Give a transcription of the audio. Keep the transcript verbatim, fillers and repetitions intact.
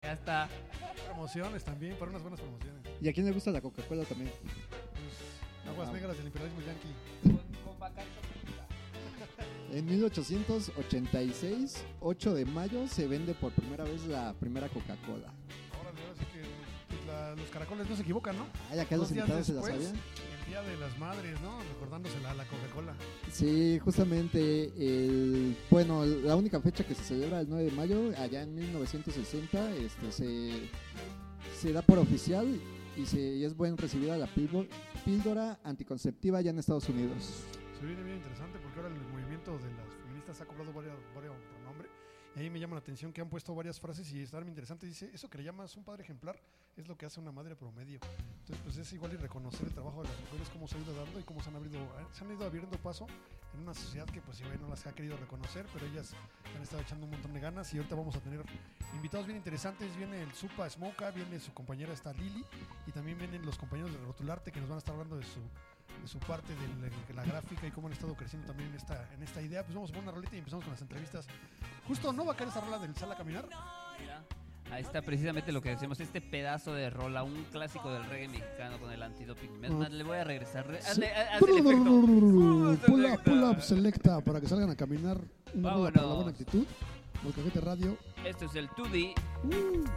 acá está. Promociones también, para unas buenas promociones. ¿Y a quién le gusta la Coca-Cola también? Pues, aguas Ah. negras del imperialismo yanqui. Con, con Bacardi. En mil ochocientos ochenta y seis, ocho de mayo, se vende por primera vez la primera Coca-Cola. Ahora, ahora sí que pues, la- los caracoles no se equivocan, ¿no? Ay, acá los Dos días invitados se la después, sabían. el Día de las Madres, ¿no? Recordándosela a la Coca-Cola. Sí, justamente, el, bueno, la única fecha que se celebra el nueve de mayo, allá en mil novecientos sesenta, este, se, se da por oficial y, se, y es buen recibida la píldo- píldora anticonceptiva allá en Estados Unidos. Se viene bien interesante porque ahora el movimiento de las feministas ha cobrado varios, varios pronombre. Y ahí me llama la atención que han puesto varias frases y está muy interesante. Dice, eso que le llamas un padre ejemplar es lo que hace una madre promedio. Entonces, pues es igual y reconocer el trabajo de las mujeres, cómo se ha ido dando y cómo se han, abrido, se han ido abriendo paso en una sociedad que pues igual no las ha querido reconocer, pero ellas han estado echando un montón de ganas y ahorita vamos a tener invitados bien interesantes. Viene el Supa Smoka, viene su compañera esta Lili y también vienen los compañeros de Rotularte que nos van a estar hablando de su de su parte de la, de la gráfica y cómo han estado creciendo también en esta, en esta idea. Pues vamos a poner una rolita y empezamos con las entrevistas. Justo, ¿no va a caer esa rola del Sal a Caminar? Mira, ahí está precisamente lo que decimos, este pedazo de rola, un clásico del reggae mexicano con el antidoping. Es más, le voy a regresar. Re- hazle- haz el efecto. Pull up, pull up, selecta, para que salgan a caminar. Una rola para la buena Vámonos. actitud. Molcajete Radio. Esto es el dos D. Uh.